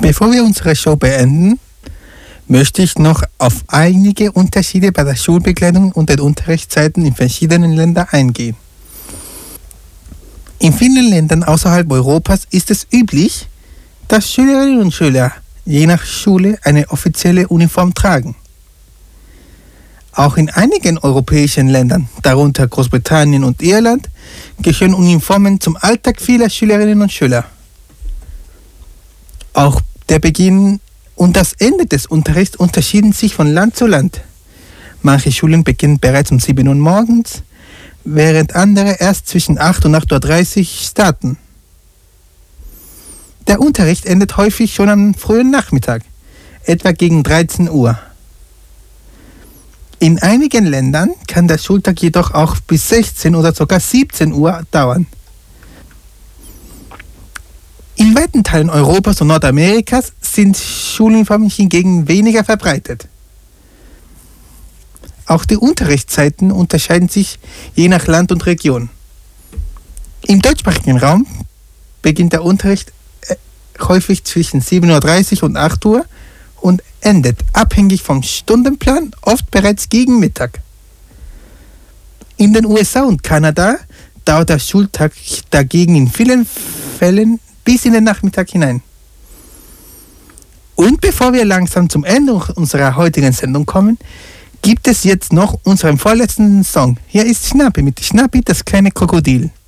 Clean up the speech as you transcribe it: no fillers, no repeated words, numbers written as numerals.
Bevor wir unsere Show beenden, möchte ich noch auf einige Unterschiede bei der Schulbekleidung und den Unterrichtszeiten in verschiedenen Ländern eingehen. In vielen Ländern außerhalb Europas ist es üblich, dass Schülerinnen und Schüler je nach Schule eine offizielle Uniform tragen. Auch in einigen europäischen Ländern, darunter Großbritannien und Irland, gehören Uniformen zum Alltag vieler Schülerinnen und Schüler. Auch der Beginn und das Ende des Unterrichts unterschieden sich von Land zu Land. Manche Schulen beginnen bereits um 7 Uhr morgens, während andere erst zwischen 8 und 8.30 Uhr starten. Der Unterricht endet häufig schon am frühen Nachmittag, etwa gegen 13 Uhr. In einigen Ländern kann der Schultag jedoch auch bis 16 oder sogar 17 Uhr dauern. In weiten Teilen Europas und Nordamerikas sind Schuluniformen hingegen weniger verbreitet. Auch die Unterrichtszeiten unterscheiden sich je nach Land und Region. Im deutschsprachigen Raum beginnt der Unterricht häufig zwischen 7.30 Uhr und 8 Uhr und endet, abhängig vom Stundenplan, oft bereits gegen Mittag. In den USA und Kanada dauert der Schultag dagegen in vielen Fällen bis in den Nachmittag hinein. Und bevor wir langsam zum Ende unserer heutigen Sendung kommen, gibt es jetzt noch unseren vorletzten Song. Hier ist Schnappi mit Schnappi, das kleine Krokodil.